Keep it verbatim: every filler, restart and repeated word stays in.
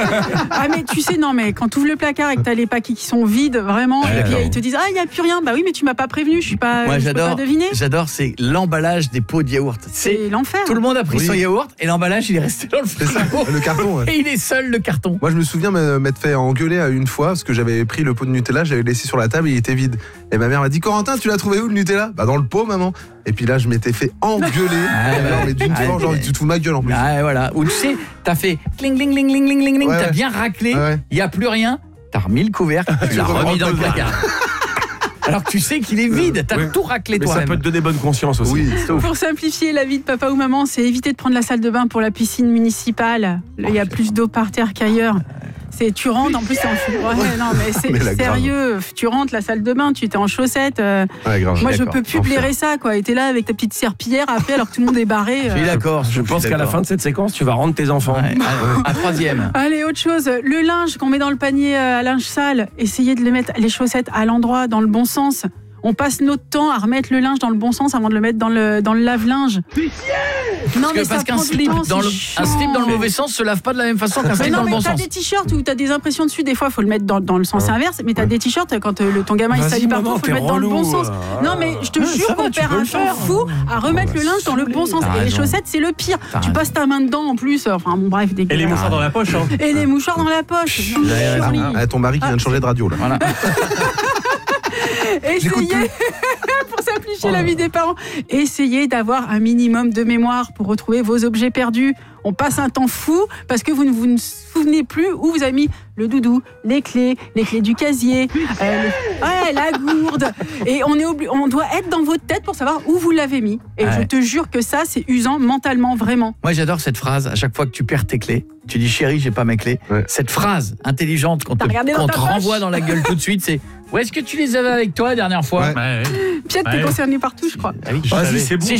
Ah mais tu sais, non mais quand tu ouvres le placard et que t'as les paquets qui sont vides, vraiment, Ah, et puis d'accord. ils te disent ah il y a plus rien, bah oui mais tu m'as pas prévenu, je suis pas, Moi, je j'adore, peux pas deviner. j'adore, c'est l'emballage des pots de yaourt. C'est l'enfer. Tout le monde a pris Oui. son yaourt et l'emballage il est resté dans le C'est ça, frigo. le carton. Ouais. Et il est seul le carton. Moi, je me souviens m'être fait engueuler une fois parce que j'avais pris le pot de Nutella, j'avais laissé sur la table et il était vide. Et ma mère m'a dit Corentin, tu l'as trouvé où le Nutella? Bah dans le pot, maman. Et puis là, je m'étais fait engueuler. Ah, Alors, mais d'une ah, fois, genre, mais- tu te fous de ma gueule en plus. Ah, voilà. Ou tu sais, t'as fait cling, cling, cling, cling, cling, cling, Ouais, t'as ouais. bien raclé, il Ouais. n'y a plus rien, t'as remis le couvercle, tu l'as remis dans le placard. Alors que tu sais qu'il est vide, t'as Oui. tout raclé Mais ça toi-même. peut te donner bonne conscience aussi. Oui. Pour simplifier la vie de papa ou maman, c'est éviter de prendre la salle de bain pour la piscine municipale. Il y a plus d'eau par terre qu'ailleurs. C'est, tu rentres, en plus, c'est en ouais, non, mais c'est Mais la grave. sérieux. Tu rentres la salle de bain, tu t'es en chaussettes. euh, Ouais, grave. moi, je d'accord. peux plus Enfer. blairer ça, quoi. Et t'es là avec ta petite serpillière après, alors que tout le monde est barré. Je euh. suis d'accord. Je pense qu'à la fin de cette séquence, tu vas rendre tes enfants. Ouais, un, un troisième. Allez, autre chose. Le linge qu'on met dans le panier euh, à linge sale, essayez de les mettre, les chaussettes à l'endroit, dans le bon sens. On passe notre temps à remettre le linge dans le bon sens avant de le mettre dans le, dans le lave-linge. Non, Parce, mais que, parce ça qu'un prend du slip, temps, dans le, c'est un slip dans le chiant. mauvais sens se lave pas de la même façon qu'un Mais slip non, dans le mais bon t'as sens. des t-shirts où t'as des impressions dessus, des fois, il faut le mettre dans, dans le sens inverse. Mais t'as des t-shirts, quand euh, le, ton gamin il Vas-y, salit partout, maman, il faut le t'es mettre dans le bon relou. sens. Ah. Non, mais je te Ouais, jure ça va, qu'on tu perd peux un le temps faire. fou à remettre le linge dans le bon sens. T'as Et les raison. chaussettes, c'est le pire. T'as Tu raison. passes ta main dedans en plus. Enfin, bon, bref, Et les dégueulasse. mouchoirs dans la poche. Hein. Et les mouchoirs dans la poche. Non, Vous avez raison. chérie. Ah, ton mari qui vient de changer de radio là. Voilà. Essayez, pour simplifier la vie des parents, essayez d'avoir un minimum de mémoire pour retrouver vos objets perdus. On passe un temps fou parce que vous ne vous ne souvenez plus où vous avez mis le doudou, les clés, les clés du casier, euh, les- ouais, la gourde. Et on, est obli- on doit être dans votre tête pour savoir où vous l'avez mis. Et Ouais. je te jure que ça, c'est usant mentalement, vraiment. Moi, j'adore cette phrase. À chaque fois que tu perds tes clés, tu dis chérie, j'ai pas mes clés. Ouais. Cette phrase intelligente qu'on te, T'as regardé dans qu'on ta te poche renvoie dans la gueule tout de suite, c'est où est-ce que tu les avais avec toi la dernière fois? Ouais. Ouais. Pierre, t'es Ouais. concerné partout, je crois. Ah oui. Vas-y, c'est bon. Si